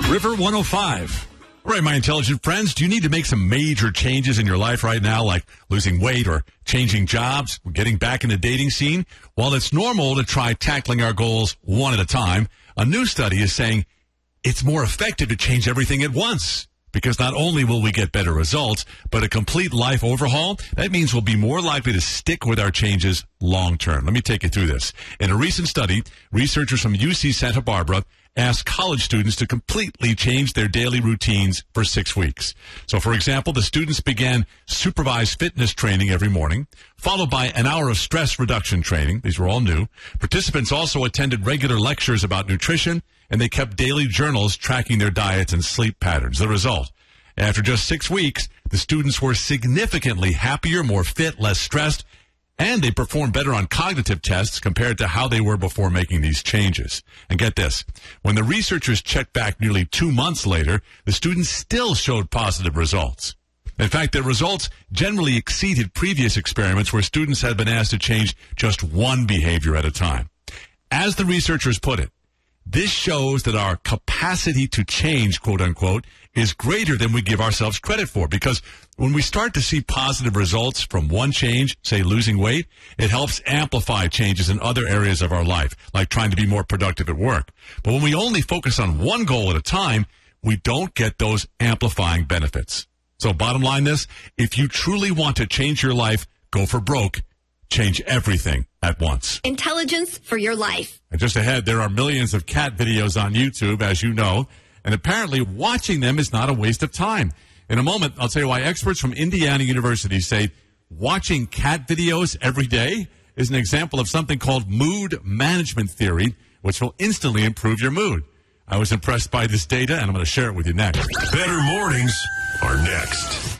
River 105. All right, my intelligent friends, do you need to make some major changes in your life right now, like losing weight or changing jobs, or getting back in the dating scene? While it's normal to try tackling our goals one at a time, a new study is saying it's more effective to change everything at once. Because not only will we get better results, but a complete life overhaul, that means we'll be more likely to stick with our changes long term. Let me take you through this. In a recent study, researchers from UC Santa Barbara asked college students to completely change their daily routines for 6 weeks. So, for example, the students began supervised fitness training every morning, followed by an hour of stress reduction training. These were all new. Participants also attended regular lectures about nutrition, and they kept daily journals tracking their diets and sleep patterns. The result, after just 6 weeks, the students were significantly happier, more fit, less stressed, and they performed better on cognitive tests compared to how they were before making these changes. And get this, when the researchers checked back nearly 2 months later, the students still showed positive results. In fact, their results generally exceeded previous experiments where students had been asked to change just one behavior at a time. As the researchers put it, this shows that our capacity to change, quote unquote, is greater than we give ourselves credit for, because when we start to see positive results from one change, say losing weight, it helps amplify changes in other areas of our life, like trying to be more productive at work. But when we only focus on one goal at a time, we don't get those amplifying benefits. So bottom line this, if you truly want to change your life, go for broke. Change everything at once. Intelligence for your life. And just ahead, there are millions of cat videos on YouTube, as you know, and apparently watching them is not a waste of time. In a moment, I'll tell you why experts from Indiana University say watching cat videos every day is an example of something called mood management theory, which will instantly improve your mood. I was impressed by this data, and I'm going to share it with you next. Better mornings are next.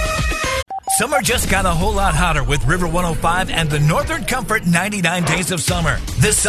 Summer just got a whole lot hotter with River 105 and the Northern Comfort 99 Days of Summer. This